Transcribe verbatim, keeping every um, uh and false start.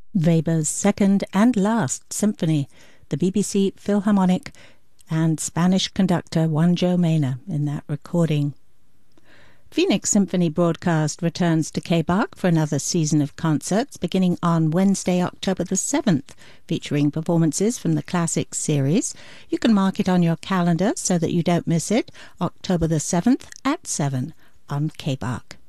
Weber's second and last symphony, the B B C Philharmonic and Spanish conductor Juan Jomena in that recording. Phoenix Symphony Broadcast returns to K B A R C for another season of concerts beginning on Wednesday, October the seventh, featuring performances from the Classics series. You can mark it on your calendar so that you don't miss it, October the seventh at seven on K B A R C.